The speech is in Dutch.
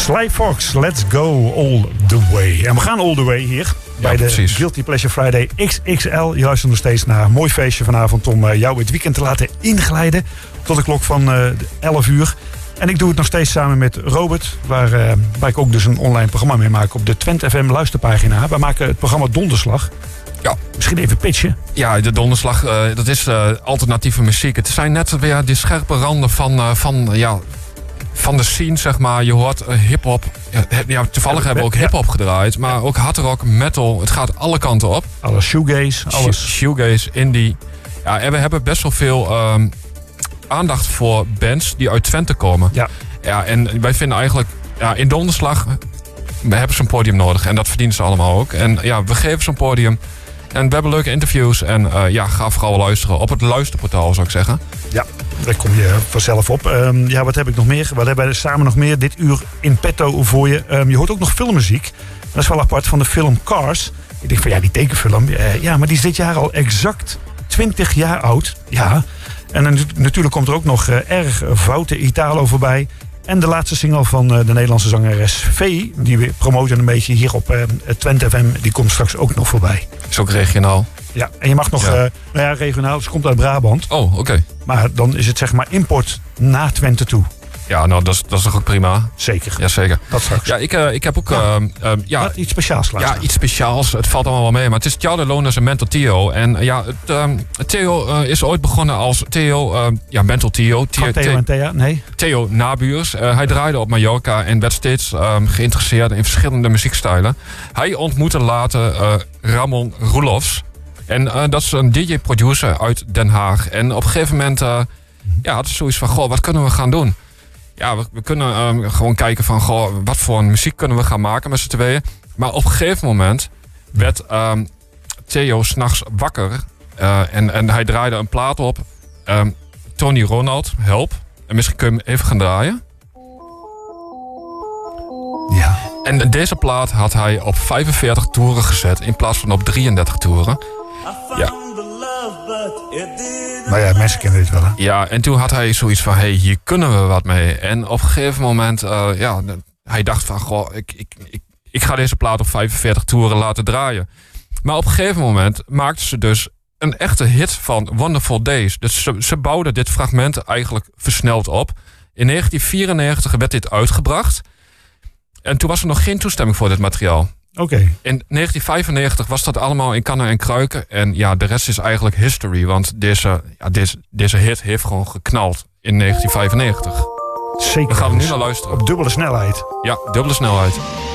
Sly Fox, let's go all the way. En we gaan all the way hier bij de Guilty Pleasure Friday XXL. Je luistert nog steeds naar een mooi feestje vanavond om jou het weekend te laten inglijden. Tot de klok van 11 uur. En ik doe het nog steeds samen met Robert, waar ik ook dus een online programma mee maak op de Twente FM luisterpagina. Wij maken het programma Donderslag. Ja. Misschien even pitchen. Ja, de Donderslag, dat is alternatieve muziek. Het zijn net weer die scherpe randen van de scene, zeg maar. Je hoort hip-hop. Ja, toevallig hebben we ook hip-hop gedraaid. Maar ook hard rock, metal. Het gaat alle kanten op. Alles shoegaze. Alles. Shoegaze, indie. Ja, en we hebben best wel veel aandacht voor bands die uit Twente komen. Ja, en wij vinden eigenlijk, in Donderslag, we hebben ze een podium nodig. En dat verdienen ze allemaal ook. En ja, we geven ze een podium. En we hebben leuke interviews. En ga vooral luisteren op het luisterportaal, zou ik zeggen. Ja, daar kom je vanzelf op. Wat heb ik nog meer? Wat hebben we samen nog meer dit uur in petto voor je? Je hoort ook nog filmmuziek. Dat is wel apart van de film Cars. Ik denk van die tekenfilm. Maar die is dit jaar al exact 20 jaar oud. Ja. En natuurlijk komt er ook nog erg foute Italo voorbij. En de laatste single van de Nederlandse zangeres V, die we promoten een beetje hier op Twente FM, die komt straks ook nog voorbij. Is ook regionaal. Ja, en je mag nog, regionaal, dus komt uit Brabant. Oh, oké. Maar dan is het zeg maar import naar Twente toe. Ja, nou, dat is toch ook prima? Zeker. Ja, zeker. Dat straks. Ja, ik heb ook... iets speciaals laten. Ja, iets speciaals. Het valt allemaal wel mee. Maar het is Tjao de Loners en Mental Theo. En Theo is ooit begonnen als Theo... Mental Theo. Theo en Thea? Nee. Theo Nabuurs. Hij draaide op Mallorca en werd steeds geïnteresseerd in verschillende muziekstijlen. Hij ontmoette later Ramon Roelofs. En dat is een DJ-producer uit Den Haag. En op een gegeven moment had hij zoiets van... Goh, wat kunnen we gaan doen? Ja, we kunnen gewoon kijken van... Goh, wat voor een muziek kunnen we gaan maken met z'n tweeën. Maar op een gegeven moment werd Theo 's nachts wakker. En hij draaide een plaat op. Tony Ronald, Help. En misschien kun je hem even gaan draaien. Ja. En deze plaat had hij op 45 toeren gezet... in plaats van op 33 toeren. Ja. Maar ja, mensen kennen dit wel, hè? Ja, en toen had hij zoiets van... hier kunnen we wat mee. En op een gegeven moment... hij dacht van... Goh, ik ga deze plaat op 45 toeren laten draaien. Maar op een gegeven moment maakten ze dus... een echte hit van Wonderful Days. Dus ze bouwden dit fragment eigenlijk versneld op. In 1994 werd dit uitgebracht. En toen was er nog geen toestemming voor dit materiaal. Oké. In 1995 was dat allemaal in kannen en kruiken. En ja, de rest is eigenlijk history. Want deze hit heeft gewoon geknald in 1995. Zeker. We gaan er nu naar luisteren. Op dubbele snelheid. Ja, dubbele snelheid.